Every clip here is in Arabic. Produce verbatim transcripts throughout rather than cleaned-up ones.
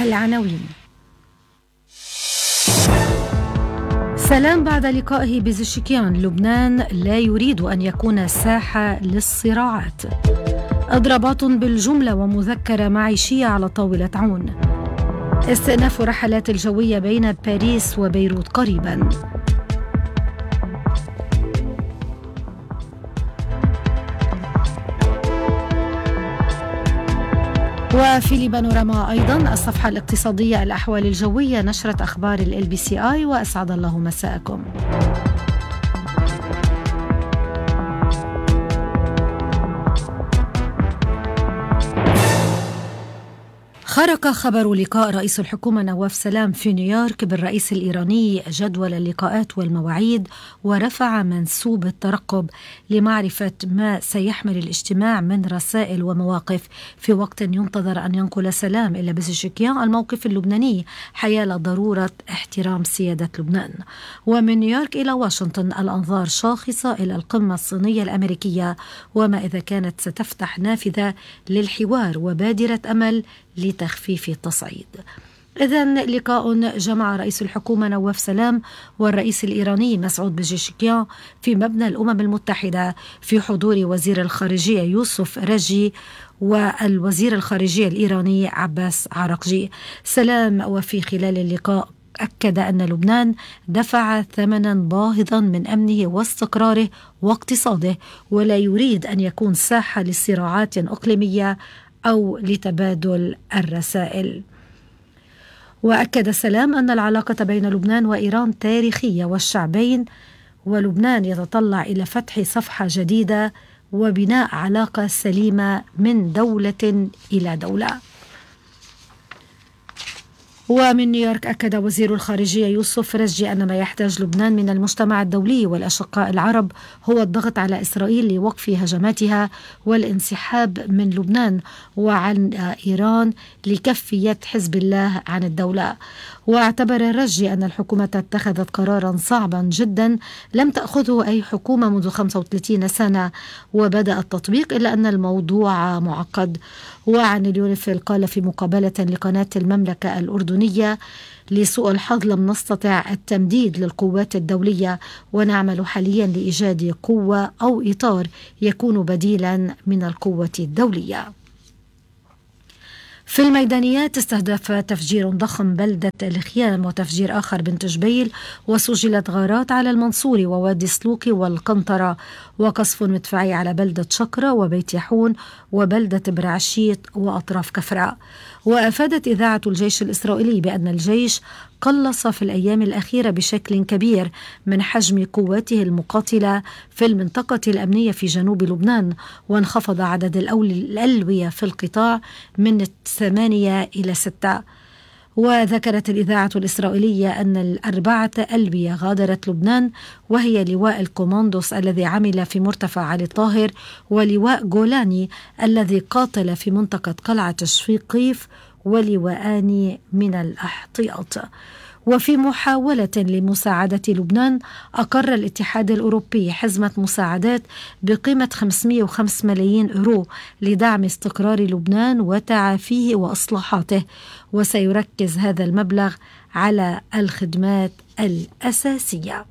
العناوين. سلام بعد لقائه بزشكيان، لبنان لا يريد أن يكون ساحة للصراعات. إضرابات بالجملة ومذكرة معيشية على طاولة عون. استئناف رحلات الجوية بين باريس وبيروت قريبا. وفي بانوراما أيضا الصفحة الاقتصادية، الأحوال الجوية، نشرة أخبار ال بي سي آي، وأسعد الله مساءكم. خرق خبر لقاء رئيس الحكومة نواف سلام في نيويورك بالرئيس الإيراني جدول اللقاءات والمواعيد، ورفع منسوب الترقب لمعرفة ما سيحمل الاجتماع من رسائل ومواقف، في وقت ينتظر أن ينقل سلام إلى بزشكيان الموقف اللبناني حيال ضرورة احترام سيادة لبنان. ومن نيويورك إلى واشنطن الأنظار شاخصة إلى القمة الصينية الأمريكية، وما إذا كانت ستفتح نافذة للحوار وبادرة أمل لتخفيف التصعيد. إذن لقاء جمع رئيس الحكومة نواف سلام والرئيس الإيراني مسعود بزشكيان في مبنى الأمم المتحدة في حضور وزير الخارجية يوسف رجي والوزير الخارجية الإيراني عباس عراقجي. سلام وفي خلال اللقاء أكد أن لبنان دفع ثمنا باهظا من أمنه واستقراره واقتصاده، ولا يريد أن يكون ساحة لصراعات إقليمية أو لتبادل الرسائل. وأكد سلام أن العلاقة بين لبنان وإيران تاريخية، والشعبين ولبنان يتطلع إلى فتح صفحة جديدة وبناء علاقة سليمة من دولة إلى دولة. ومن نيويورك أكد وزير الخارجية يوسف رجي أن ما يحتاج لبنان من المجتمع الدولي والأشقاء العرب هو الضغط على إسرائيل لوقف هجماتها والانسحاب من لبنان، وعن إيران لكف يد حزب الله عن الدولة. واعتبر رجي أن الحكومة اتخذت قرارا صعبا جدا لم تأخذه أي حكومة منذ خمسة وثلاثين سنة وبدأ التطبيق، إلا أن الموضوع معقد. وعن اليونيفيل قال في مقابلة لقناة المملكة الأردنية: لسوء الحظ لم نستطع التمديد للقوات الدولية، ونعمل حاليا لإيجاد قوة أو إطار يكون بديلا من القوة الدولية. في الميدانيات استهدف تفجير ضخم بلدة الخيام وتفجير آخر بنت جبيل، وسجلت غارات على المنصوري ووادي سلوكي والقنطرة، وقصف مدفعي على بلدة شقرة وبيت يحون وبلدة برعشيت وأطراف كفراء. وأفادت إذاعة الجيش الإسرائيلي بأن الجيش قلص في الأيام الأخيرة بشكل كبير من حجم قواته المقاتلة في المنطقة الأمنية في جنوب لبنان، وانخفض عدد الألوية في القطاع من ثمانية إلى ستة. وذكرت الإذاعة الإسرائيلية أن الأربعة ألوية غادرت لبنان، وهي لواء الكوماندوس الذي عمل في مرتفع علي الطاهر، ولواء جولاني الذي قاتل في منطقة قلعة شفيقيف، ولواءان من الاحتياط. وفي محاولة لمساعدة لبنان أقر الاتحاد الأوروبي حزمة مساعدات بقيمة خمسمئة وخمسة ملايين يورو لدعم استقرار لبنان وتعافيه وإصلاحاته، وسيركز هذا المبلغ على الخدمات الأساسية.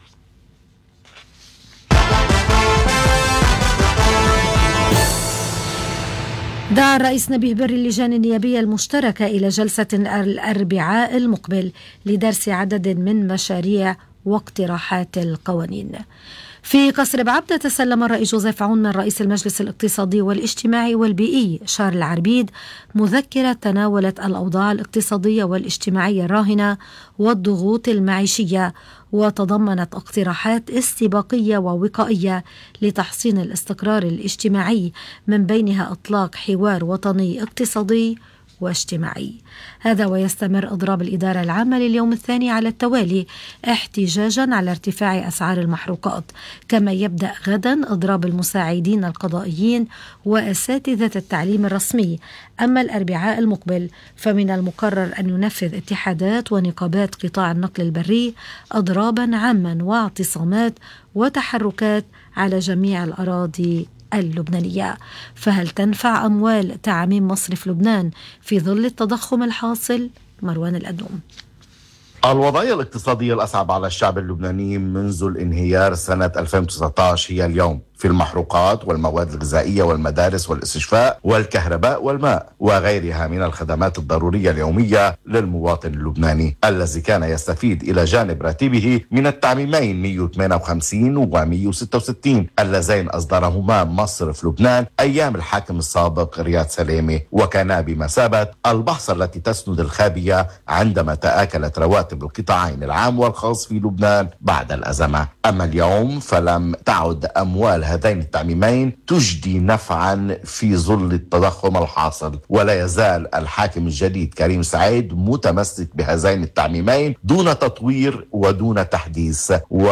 دعا الرئيس نبيه بري اللجان النيابية المشتركة إلى جلسة الأربعاء المقبل لدرس عدد من مشاريع واقتراحات القوانين. في قصر بعبدة تسلم الرئيس جوزيف عون من رئيس المجلس الاقتصادي والاجتماعي والبيئي شارل عربيد مذكرة تناولت الأوضاع الاقتصادية والاجتماعية الراهنة والضغوط المعيشية، وتضمنت اقتراحات استباقية ووقائية لتحسين الاستقرار الاجتماعي، من بينها إطلاق حوار وطني اقتصادي واجتماعي. هذا ويستمر إضراب الإدارة العامة لليوم الثاني على التوالي احتجاجا على ارتفاع أسعار المحروقات، كما يبدأ غدا إضراب المساعدين القضائيين وأساتذة التعليم الرسمي. أما الأربعاء المقبل فمن المقرر أن ينفذ اتحادات ونقابات قطاع النقل البري إضرابا عاما واعتصامات وتحركات على جميع الأراضي اللبنانية. فهل تنفع أموال تعميم مصرف لبنان في ظل التضخم الحاصل؟ مروان الأدوم. الوضعية الاقتصادية الأصعب على الشعب اللبناني منذ الانهيار سنة ألفين وتسعة عشر هي اليوم في المحروقات والمواد الغذائية والمدارس والاستشفاء والكهرباء والماء وغيرها من الخدمات الضرورية اليومية للمواطن اللبناني الذي كان يستفيد إلى جانب راتبه من التعميمين مئة وثمانية وخمسين و مئة وستة وستين اللذين أصدرهما مصرف لبنان أيام الحاكم السابق رياض سلامة، وكانا بمثابة البحصة التي تسند الخابية عندما تآكلت رواتب القطاعين العام والخاص في لبنان بعد الأزمة. أما اليوم فلم تعد أموال هذين التعميمين تجدي نفعا في ظل التضخم الحاصل، ولا يزال الحاكم الجديد كريم سعيد متمسك بهذين التعميمين دون تطوير ودون تحديث،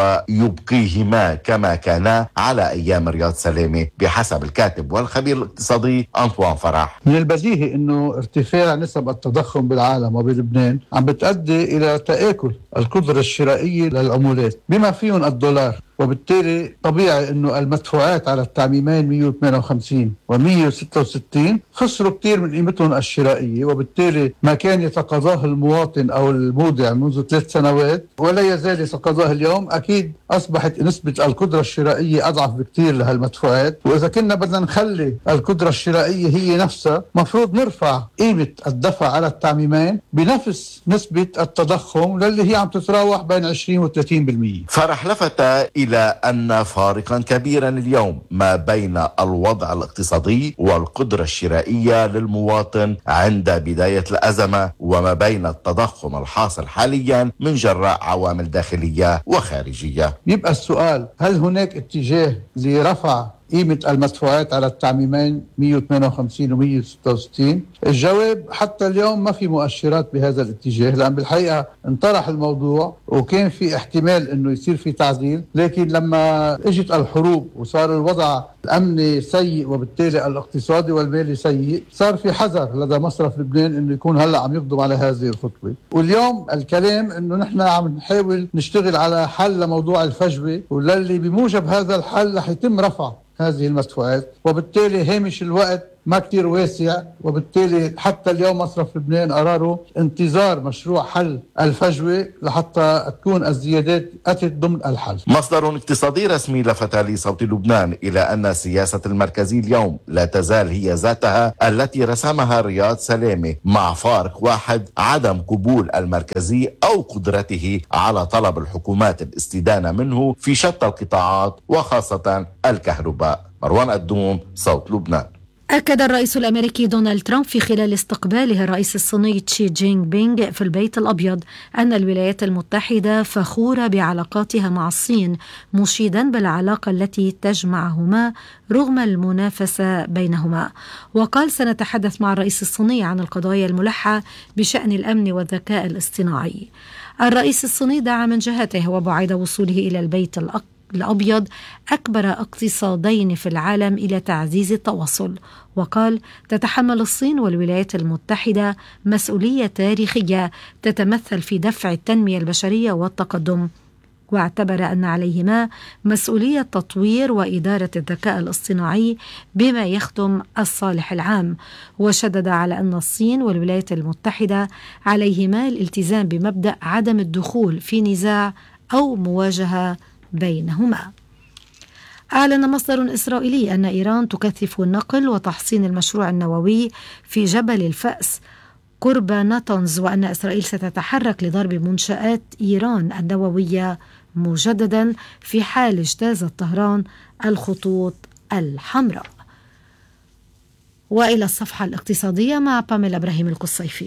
ويبقيهما كما كانا على أيام رياض سلامة بحسب الكاتب والخبير الاقتصادي أنطوان فرح. من البديهي أنه ارتفاع نسب التضخم بالعالم وبلبنان عم بتؤدي إلى تآكل القدرة الشرائية للعملات بما فيهم الدولار، وبالتالي طبيعي أنه المدفوعات على التعميمين مئة وثمانية وخمسين و مئة وستة وستين خسروا كثير من قيمتهم الشرائية، وبالتالي ما كان يتقاضاه المواطن أو المودع منذ ثلاث سنوات ولا يزال يتقاضاه اليوم، أكيد أصبحت نسبة القدرة الشرائية أضعف بكثير لهالمدفوعات. وإذا كنا بدنا نخلي القدرة الشرائية هي نفسها، مفروض نرفع قيمة الدفع على التعميمين بنفس نسبة التضخم للي هي عم تتراوح بين عشرين و ثلاثين بالمئة. فرح لفت إلى أن فارقا كبيرا اليوم ما بين الوضع الاقتصادي والقدرة الشرائية للمواطن عند بداية الأزمة وما بين التضخم الحاصل حاليا من جراء عوامل داخلية وخارجية. يبقى السؤال، هل هناك اتجاه لرفع قيمة المدفوعات على التعميمين مئة وثمانية وخمسين و مئة وستة وستين؟ الجواب حتى اليوم ما في مؤشرات بهذا الاتجاه، لأن بالحقيقة انطرح الموضوع وكان في احتمال انه يصير في تعديل، لكن لما اجت الحروب وصار الوضع الأمني سيء وبالتالي الاقتصادي والمالي سيء، صار في حذر لدى مصرف لبنان انه يكون هلا عم يقدم على هذه الخطوة. واليوم الكلام انه نحن عم نحاول نشتغل على حل لموضوع الفجوة، وللي بموجب هذا الحل رح يتم رفع هذه المدفوعات، وبالتالي هامش الوقت ما كتير واسع، وبالتالي حتى اليوم مصرف لبنان قرروا انتظار مشروع حل الفجوة لحتى تكون الزيادات أتت ضمن الحل. مصدر اقتصادي رسمي لفت لصوت لبنان إلى أن سياسة المركزي اليوم لا تزال هي ذاتها التي رسمها رياض سلامة، مع فارق واحد: عدم قبول المركزي أو قدرته على طلب الحكومات الاستدانة منه في شتى القطاعات وخاصة الكهرباء. مروان الدوم، صوت لبنان. أكد الرئيس الأمريكي دونالد ترامب في خلال استقباله الرئيس الصيني شي جين بينغ في البيت الأبيض أن الولايات المتحدة فخورة بعلاقاتها مع الصين، مشيدا بالعلاقة التي تجمعهما رغم المنافسة بينهما. وقال: سنتحدث مع الرئيس الصيني عن القضايا الملحة بشأن الأمن والذكاء الاصطناعي. الرئيس الصيني دعا من جهته وبعد وصوله إلى البيت الأقصى الأبيض أكبر اقتصادين في العالم إلى تعزيز التواصل، وقال: تتحمل الصين والولايات المتحدة مسؤولية تاريخية تتمثل في دفع التنمية البشرية والتقدم، واعتبر أن عليهما مسؤولية تطوير وإدارة الذكاء الاصطناعي بما يخدم الصالح العام، وشدد على أن الصين والولايات المتحدة عليهما الالتزام بمبدأ عدم الدخول في نزاع أو مواجهة بينهما. أعلن مصدر إسرائيلي أن إيران تكثف نقل وتحصين المشروع النووي في جبل الفأس قرب ناتنز، وأن إسرائيل ستتحرك لضرب منشآت إيران النووية مجددا في حال اجتازت طهران الخطوط الحمراء. وإلى الصفحة الاقتصادية مع باميلا إبراهيم القصيفي.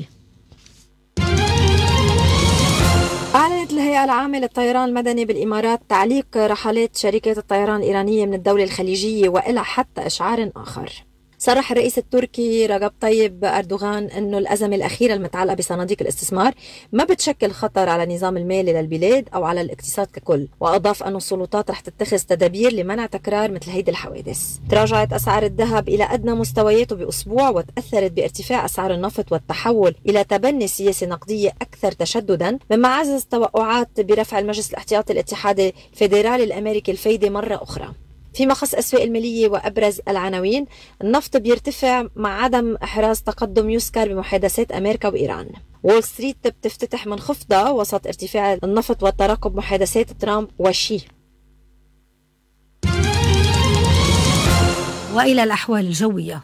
أعلنت الهيئة العامة للطيران المدني بالإمارات تعليق رحلات شركات الطيران الإيرانية من الدولة الخليجية وإلى حتى إشعار آخر. صرح الرئيس التركي رجب طيب أردوغان أنه الأزمة الأخيرة المتعلقة بصناديق الاستثمار ما بتشكل خطر على النظام المالي للبلاد أو على الاقتصاد ككل، وأضاف أن السلطات رح تتخذ تدابير لمنع تكرار مثل هيدي الحوادث. تراجعت أسعار الذهب إلى أدنى مستوياته بأسبوع، وتأثرت بارتفاع أسعار النفط والتحول إلى تبني سياسة نقدية أكثر تشددا، مما عزز توقعات برفع المجلس الاحتياطي الاتحادي الفيدرالي الأمريكي الفايدة مرة أخرى. فيما خص الأسواق المالية وأبرز العناوين، النفط بيرتفع مع عدم إحراز تقدم يذكر بمحادثات أمريكا وإيران. وول ستريت بتفتتح منخفضة وسط ارتفاع النفط وترقب محادثات ترامب وشي. وإلى الأحوال الجوية.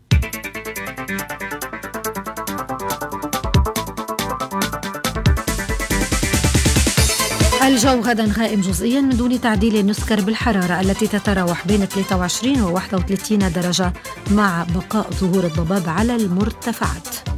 الجو غدا غائم جزئيا من دون تعديل يذكر بالحرارة التي تتراوح بين ثلاثة وعشرين و واحد وثلاثين درجة مع بقاء ظهور الضباب على المرتفعات.